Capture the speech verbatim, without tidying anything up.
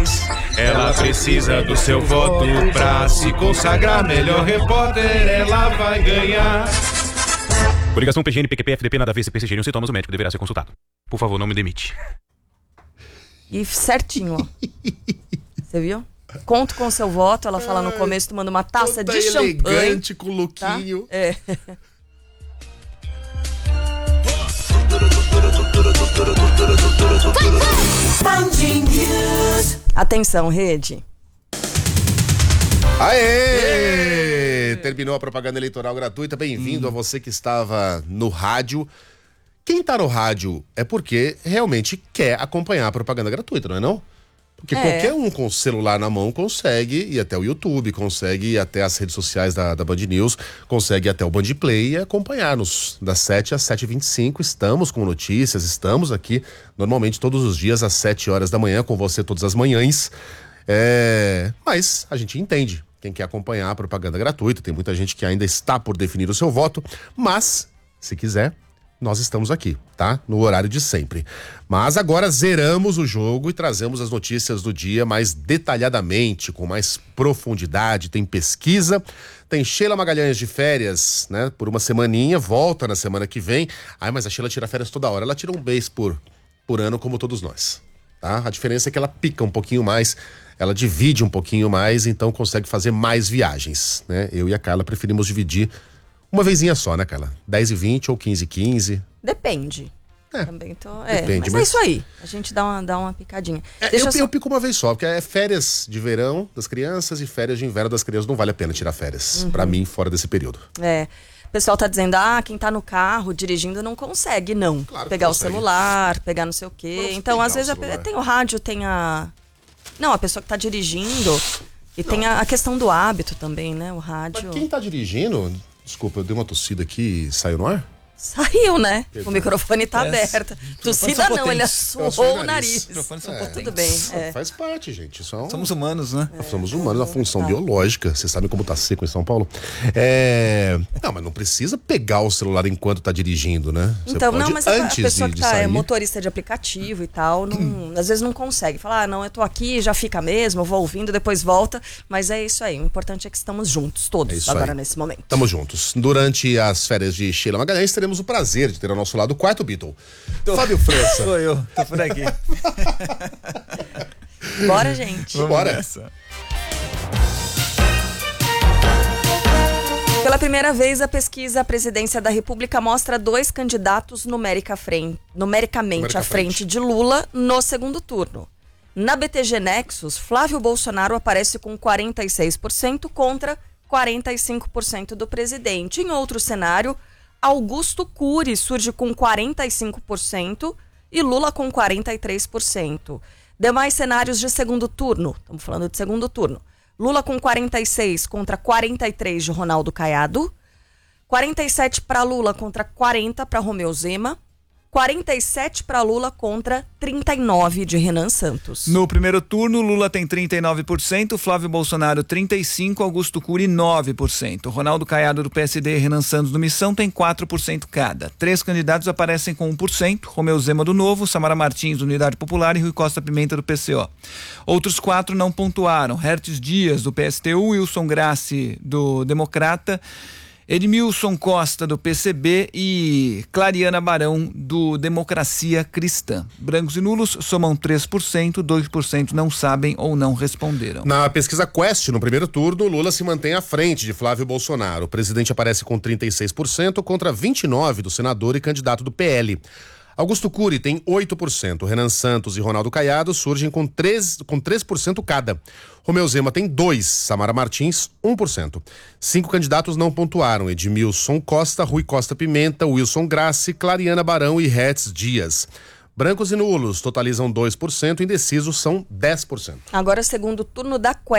eleições. Ela precisa do seu voto pra se consagrar melhor repórter, ela vai ganhar. Coligação P G N, P Q P, F D P, nada a ver, se persistirem os sintomas, o médico deverá ser consultado. Por favor, não me demite. E certinho, ó. Você viu? Conto com o seu voto, ela fala no começo, tomando uma taça de champanhe. Elegante, com lookinho. Tá? É. Atenção, rede. Aê! Terminou a propaganda eleitoral gratuita. Bem-vindo hum. a você que estava no rádio. Quem tá no rádio é porque realmente quer acompanhar a propaganda gratuita, não é não? Porque é. qualquer um com o celular na mão consegue ir até o YouTube, consegue ir até as redes sociais da, da Band News, consegue ir até o Band Play e acompanhar-nos das sete às sete e vinte e cinco. Estamos com notícias, estamos aqui normalmente todos os dias às sete horas da manhã, com você todas as manhãs. É... Mas a gente entende quem quer acompanhar a propaganda gratuita. Tem muita gente que ainda está por definir o seu voto, mas se quiser, nós estamos aqui, tá? No horário de sempre. Mas agora zeramos o jogo e trazemos as notícias do dia mais detalhadamente, com mais profundidade. Tem pesquisa, tem Sheila Magalhães de férias, né? Por uma semaninha, volta na semana que vem. Ai, mas a Sheila tira férias toda hora. Ela tira um mês por, por ano, como todos nós, tá? A diferença é que ela pica um pouquinho mais, ela divide um pouquinho mais, então consegue fazer mais viagens, né? Eu e a Carla preferimos dividir uma vezinha só, né, Carla? dez e vinte ou quinze e quinze. Depende. É, Também tô, é, depende, mas, mas é isso aí. A gente dá uma, dá uma picadinha. É, Deixa eu, só... eu pico uma vez só, porque é férias de verão das crianças e férias de inverno das crianças. Não vale a pena tirar férias, uhum. pra mim, fora desse período. É. O pessoal tá dizendo, ah, quem tá no carro dirigindo não consegue, não. Claro pegar consegue. O celular, pegar não sei o quê. Então, às vezes, a, tem o rádio, tem a... Não, a pessoa que tá dirigindo. E não. tem a, a questão do hábito também, né? O rádio... Mas quem tá dirigindo... Desculpa, eu dei uma tossida aqui e saiu no ar? Saiu, né? Pegou. O microfone tá É. aberto. Tossida não, ele assoou o nariz. É, Tudo bem. É. Faz parte, gente. São... Somos humanos, né? É. Somos humanos, a função tá. biológica. Vocês sabem como tá seco em São Paulo? É... Não, mas não precisa pegar o celular enquanto tá dirigindo, né? Você então, pode, não, mas antes a pessoa de, que tá, de sair... é motorista de aplicativo e tal, não, hum. às vezes não consegue. Falar, ah, não, eu tô aqui, já fica mesmo, eu vou ouvindo, depois volta. Mas é isso aí. O importante é que estamos juntos, todos, é agora aí. nesse momento. Estamos juntos. Durante as férias de Sheila Magalhães, teremos o prazer de ter ao nosso lado o quarto Beatle. Tô... Fábio França. Sou eu, tô por aqui. Bora, gente. Bora. Pela primeira vez, a pesquisa à presidência da República mostra dois candidatos numérica frente, numericamente Numérica à frente frente. de Lula no segundo turno. Na B T G Nexus, Flávio Bolsonaro aparece com quarenta e seis por cento contra quarenta e cinco por cento do presidente. Em outro cenário, Augusto Cury surge com quarenta e cinco por cento e Lula com quarenta e três por cento. Demais cenários de segundo turno, estamos falando de segundo turno. Lula com quarenta e seis contra quarenta e três de Ronaldo Caiado, quarenta e sete para Lula contra quarenta para Romeu Zema, quarenta e sete para Lula contra trinta e nove de Renan Santos. No primeiro turno, Lula tem trinta e nove por cento, Flávio Bolsonaro trinta e cinco por cento, Augusto Cury nove por cento. Ronaldo Caiado do P S D e Renan Santos do Missão tem quatro por cento cada. Três candidatos aparecem com um por cento, Romeu Zema do Novo, Samara Martins do Unidade Popular e Rui Costa Pimenta do P C O. Outros quatro não pontuaram, Hertz Dias do P S T U, Wilson Grassi do Democrata, Edmilson Costa do P C B e Clariana Barão do Democracia Cristã. Brancos e nulos somam três por cento, dois por cento não sabem ou não responderam. Na pesquisa Quest, no primeiro turno, Lula se mantém à frente de Flávio Bolsonaro. O presidente aparece com trinta e seis por cento contra vinte e nove por cento do senador e candidato do P L. Augusto Cury tem oito por cento, Renan Santos e Ronaldo Caiado surgem com três, com três por cento cada. Romeu Zema tem dois por cento, Samara Martins um por cento. Cinco candidatos não pontuaram, Edmilson Costa, Rui Costa Pimenta, Wilson Grassi, Clariana Barão e Hertz Dias. Brancos e nulos totalizam dois por cento, indecisos são dez por cento. Agora, segundo turno da Quest.